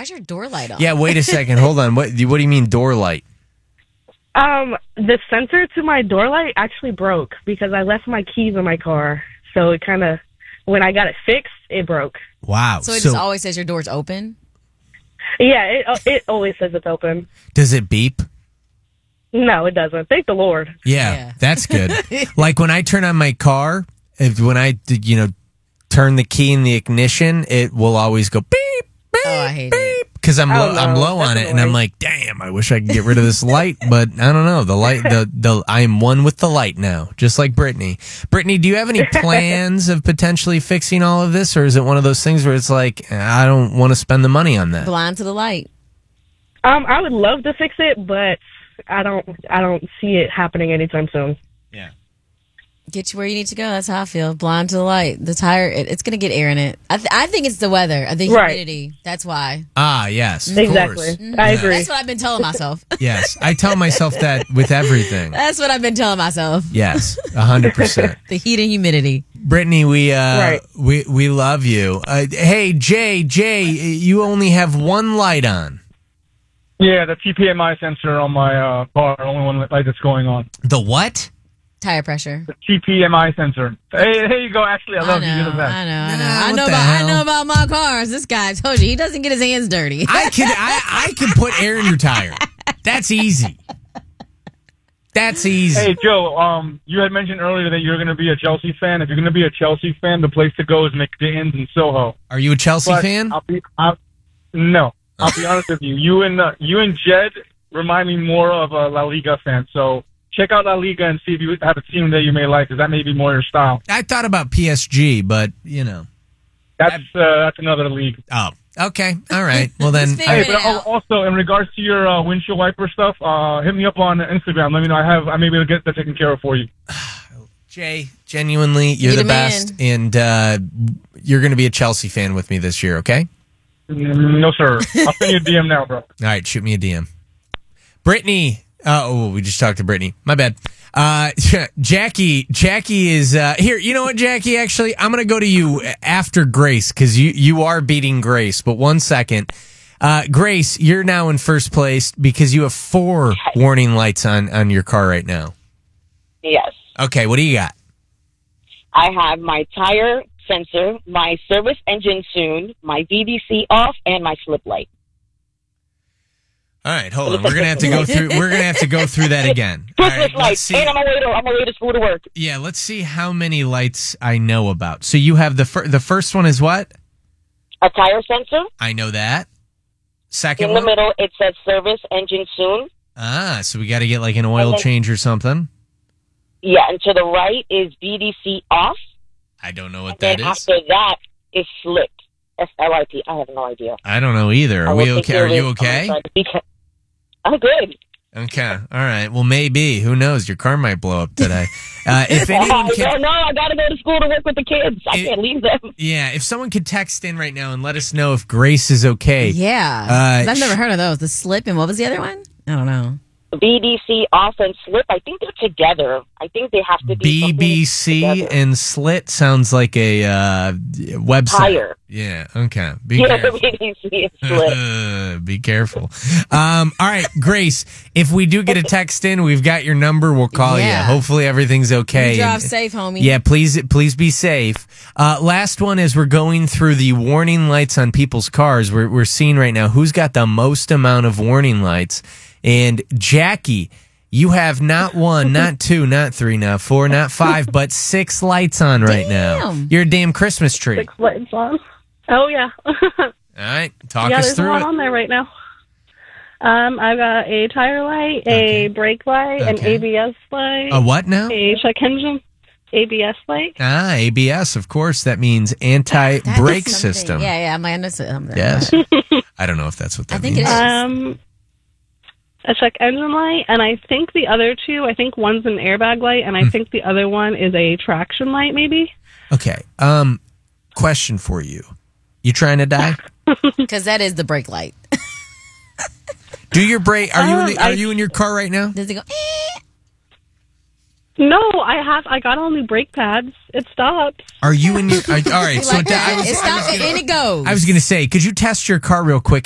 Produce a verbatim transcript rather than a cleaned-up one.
is your door light on? Yeah, wait a second. Hold on. What, what do you mean door light? Um, the sensor to my door light actually broke because I left my keys in my car. So it kind of, when I got it fixed, it broke. Wow. So it just always says your door's open? Yeah, it it always says it's open. Does it beep? No, it doesn't. Thank the Lord. Yeah, Yeah. that's good. Like when I turn on my car, if when I you know turn the key in the ignition, it will always go beep beep Oh, I hate beep it. because I'm Oh, low, no, I'm low that's on it, and I'm annoying. like, damn, I wish I could get rid of this light, but I don't know. The light, the the I am one with the light now, just like Brittany. Brittany, do you have any plans of potentially fixing all of this, or is it one of those things where it's like I don't want to spend the money on that? Blind to the light. Um, I would love to fix it, but I don't I don't see it happening anytime soon. Yeah. Get you where you need to go. That's how I feel. Blind to the light. The tire, it, it's going to get air in it. I, th- I think it's the weather, the Right. humidity. That's why. Ah, yes, of Exactly. course. I agree. That's what I've been telling myself. Yes, I tell myself that with everything. That's what I've been telling myself. Yes, a hundred percent. The heat and humidity. Brittany, we uh, Right. we we love you. Uh, hey, Jay, Jay, you only have one light on. Yeah, the T P M I sensor on my uh, car, only one light that's going on. The what? Tire pressure. The T P M I sensor. Hey, there you go, Ashley. I I love know, you. You're the best. I know, I know. Nah, I what know the about hell? I know about my cars. This guy, I told you, he doesn't get his hands dirty. I can I, I can put air in your tire. That's easy. That's easy. Hey, Joe, um, you had mentioned earlier that you're going to be a Chelsea fan. If you're going to be a Chelsea fan, the place to go is McDane's in Soho. Are you a Chelsea But fan? I'll be, I'll, no, I'll be honest with you. You and uh, you and Jed remind me more of a La Liga fan. So check out La Liga and see if you have a team that you may like, because that may be more your style. I thought about P S G, but you know. That's uh, that's another league. Oh, okay, all right. Well then, Just figure I, it Hey, but out. al- also in regards to your uh, windshield wiper stuff, uh, hit me up on Instagram. Let me know. I have. I may be able to get that taken care of for you. Jay, genuinely, you're You're the the best, and uh, you're going to be a Chelsea fan with me this year. Okay. Mm, No, sir. I'll send you a D M now, bro. All right, shoot me a D M. Brittany. Uh, oh, we just talked to Brittany. My bad. Uh, Jackie, Jackie is, uh, here. You know what, Jackie? Actually, I'm going to go to you after Grace because you, you are beating Grace. But one second. Uh, Grace, you're now in first place because you have four warning lights on, on your car right now. Yes. Okay, what do you got? I have my tire sensor, my service engine soon, my V D C off, and my slip light. All right, hold on. We're gonna have to go through. We're gonna have to go through that again. All Christmas right, let's lights. see. And I'm on my way to, I'm on my way to school to work. Yeah, let's see how many lights I know about. So you have the fir- the first one is what? A tire sensor. I know that. Second In the one. middle, it says service engine soon. Ah, so we got to get like an oil And then- change or something. Yeah, and to the right is V D C off. I don't know what And that then is. after that is slip. S L I P. I have no idea. I don't know either. I Are will we take okay? care Are of you it. okay? I'm sorry. I'm good. Okay. All right. Well, maybe. Who knows? Your car might blow up today. Uh, if anyone I can, don't know. I got to go to school to work with the kids. I It- can't leave them. yeah, if someone could text in right now and let us know if Grace is okay. Yeah. Uh, I've never heard of those. The slip and what was the other one? I don't know. V D C off and slip. I think they're together. I think they have to be B something B C together. and slit sounds like a uh, website. Tire. Yeah. Okay. Be Yeah, careful. V D C and slip. Uh, be careful. Um, all right, Grace, if we do get a text in, we've got your number. We'll call Yeah. you. Hopefully everything's okay. You drive And- safe, homie. Yeah, please, please be safe. Uh, last one, as we're going through the warning lights on people's cars, we're, we're seeing right now who's got the most amount of warning lights. And Jackie, you have not one, not two, not three, not four, not five, but six lights on right now. Damn. You're a damn Christmas tree. Six lights on. Oh yeah. All right, talk yeah, us there's a through lot it. on there right now. Um, I've got a tire light, Okay. a brake light, an Okay. A B S light, A what now? a check engine, A B S light. Ah, A B S, of course. That means anti-brake That is something. system. Yeah, yeah. My understand. Yes. I don't know if that's what that I think means. it is. Um, a check engine light, and I think the other two, I think one's an airbag light, and I Hmm. think the other one is a traction light, maybe. Okay. Um, question for you. You trying to die? Because that is the brake light. Do your brake? Are you in the, Um, are I- you in your car right now? Does it go? Eh? No, I have. I got all new brake pads. It stops. Are you in your? Are, all right. You So like I that? was, It I was stops gonna- and it goes. I was going to say, could you test your car real quick